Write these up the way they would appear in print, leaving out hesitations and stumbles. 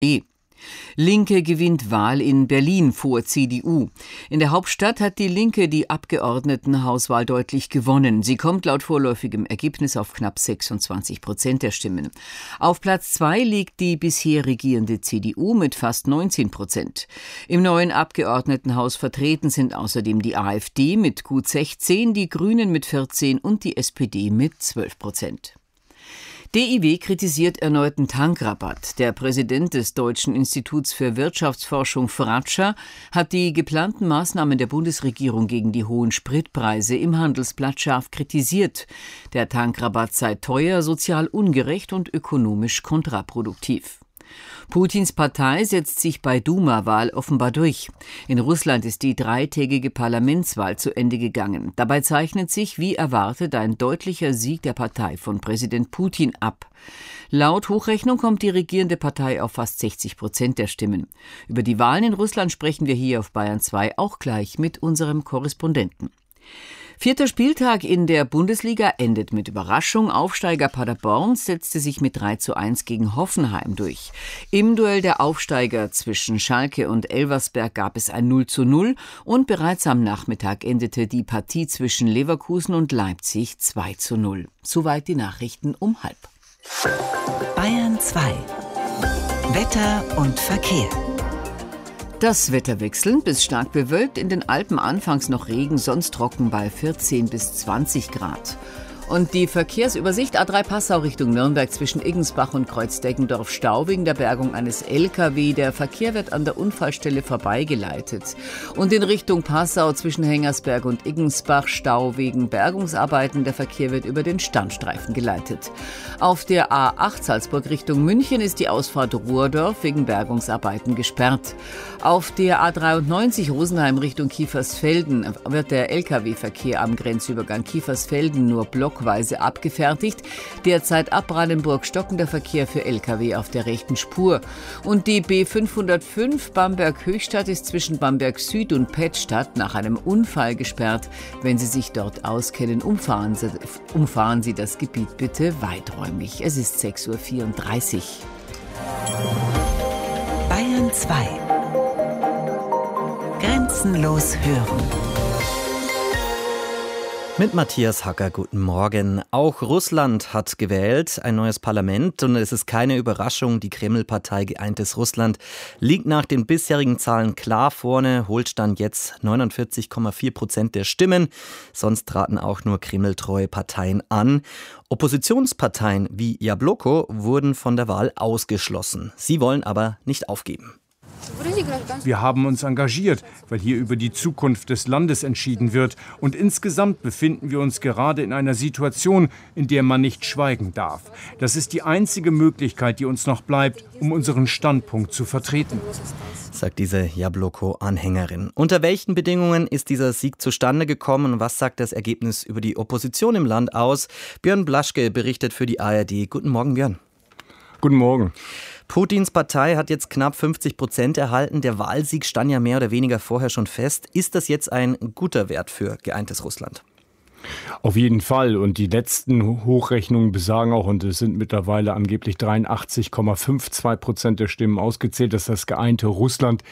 Linke gewinnt Wahl in Berlin vor CDU. In der Hauptstadt hat die Linke die Abgeordnetenhauswahl deutlich gewonnen. Sie kommt laut vorläufigem Ergebnis auf knapp 26% der Stimmen. Auf Platz 2 liegt die bisher regierende CDU mit fast 19%. Im neuen Abgeordnetenhaus vertreten sind außerdem die AfD mit gut 16, die Grünen mit 14 und die SPD mit 12%. DIW kritisiert erneuten Tankrabatt. Der Präsident des Deutschen Instituts für Wirtschaftsforschung Fratscher hat die geplanten Maßnahmen der Bundesregierung gegen die hohen Spritpreise im Handelsblatt scharf kritisiert. Der Tankrabatt sei teuer, sozial ungerecht und ökonomisch kontraproduktiv. Putins Partei setzt sich bei Duma-Wahl offenbar durch. In Russland ist die dreitägige Parlamentswahl zu Ende gegangen. Dabei zeichnet sich, wie erwartet, ein deutlicher Sieg der Partei von Präsident Putin ab. Laut Hochrechnung kommt die regierende Partei auf fast 60% der Stimmen. Über die Wahlen in Russland sprechen wir hier auf Bayern 2 auch gleich mit unserem Korrespondenten. 4. Spieltag in der Bundesliga endet mit Überraschung. Aufsteiger Paderborn setzte sich mit 3:1 gegen Hoffenheim durch. Im Duell der Aufsteiger zwischen Schalke und Elversberg gab es ein 0:0 und bereits am Nachmittag endete die Partie zwischen Leverkusen und Leipzig 2:0. Soweit die Nachrichten um 12:30. Bayern 2. Wetter und Verkehr. Das Wetter wechselnd bis stark bewölkt, in den Alpen anfangs noch Regen, sonst trocken bei 14 bis 20 Grad. Und die Verkehrsübersicht: A3 Passau Richtung Nürnberg zwischen Iggensbach und Kreuzdeggendorf Stau wegen der Bergung eines LKW. Der Verkehr wird an der Unfallstelle vorbeigeleitet. Und in Richtung Passau zwischen Hengersberg und Iggensbach Stau wegen Bergungsarbeiten. Der Verkehr wird über den Standstreifen geleitet. Auf der A8 Salzburg Richtung München ist die Ausfahrt Ruhrdorf wegen Bergungsarbeiten gesperrt. Auf der A93 Rosenheim Richtung Kiefersfelden wird der LKW-Verkehr am Grenzübergang Kiefersfelden nur blockweise abgefertigt. Derzeit ab Brandenburg stockender Verkehr für LKW auf der rechten Spur. Und die B505 Bamberg-Höchstadt ist zwischen Bamberg Süd und Pettstadt nach einem Unfall gesperrt. Wenn Sie sich dort auskennen, umfahren Sie das Gebiet bitte weiträumig. Es ist 6:34 Uhr. Bayern 2. Grenzenlos hören. Mit Matthias Hacker, guten Morgen. Auch Russland hat gewählt, ein neues Parlament, und es ist keine Überraschung, die Kreml-Partei Geeintes Russland liegt nach den bisherigen Zahlen klar vorne, holt Stand jetzt 49,4% der Stimmen. Sonst traten auch nur kremltreue Parteien an. Oppositionsparteien wie Jabloko wurden von der Wahl ausgeschlossen. Sie wollen aber nicht aufgeben. Wir haben uns engagiert, weil hier über die Zukunft des Landes entschieden wird. Und insgesamt befinden wir uns gerade in einer Situation, in der man nicht schweigen darf. Das ist die einzige Möglichkeit, die uns noch bleibt, um unseren Standpunkt zu vertreten, sagt diese Jabloko-Anhängerin. Unter welchen Bedingungen ist dieser Sieg zustande gekommen? Was sagt das Ergebnis über die Opposition im Land aus? Björn Blaschke berichtet für die ARD. Guten Morgen, Björn. Guten Morgen. Putins Partei hat jetzt knapp 50% erhalten. Der Wahlsieg stand ja mehr oder weniger vorher schon fest. Ist das jetzt ein guter Wert für geeintes Russland? Auf jeden Fall. Und die letzten Hochrechnungen besagen auch, und es sind mittlerweile angeblich 83,52% der Stimmen ausgezählt, dass das geeinte Russland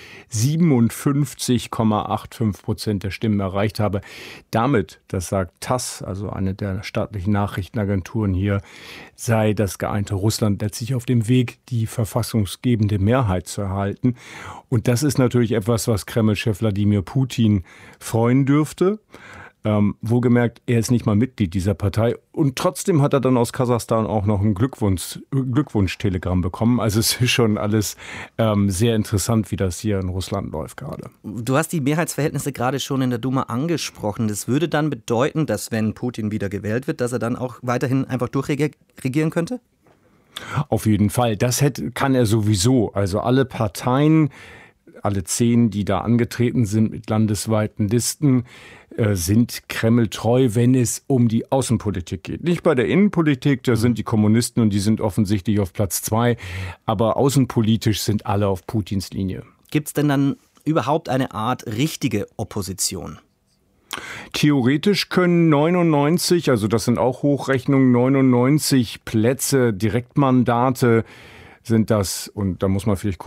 57,85% der Stimmen erreicht habe. Damit, das sagt TASS, also eine der staatlichen Nachrichtenagenturen hier, sei das geeinte Russland letztlich auf dem Weg, die verfassungsgebende Mehrheit zu erhalten. Und das ist natürlich etwas, was Kreml-Chef Wladimir Putin freuen dürfte. Wohlgemerkt, er ist nicht mal Mitglied dieser Partei, und trotzdem hat er dann aus Kasachstan auch noch ein Glückwunsch-Telegramm bekommen. Also es ist schon alles sehr interessant, wie das hier in Russland läuft gerade. Du hast die Mehrheitsverhältnisse gerade schon in der Duma angesprochen. Das würde dann bedeuten, dass, wenn Putin wieder gewählt wird, dass er dann auch weiterhin einfach durchregieren könnte? Auf jeden Fall. Das kann er sowieso. Also alle Parteien, alle 10, die da angetreten sind mit landesweiten Listen, sind kremltreu, wenn es um die Außenpolitik geht. Nicht bei der Innenpolitik, da sind die Kommunisten und die sind offensichtlich auf Platz 2, aber außenpolitisch sind alle auf Putins Linie. Gibt es denn dann überhaupt eine Art richtige Opposition? Theoretisch können 99, also das sind auch Hochrechnungen, 99 Plätze, Direktmandate sind das, und da muss man vielleicht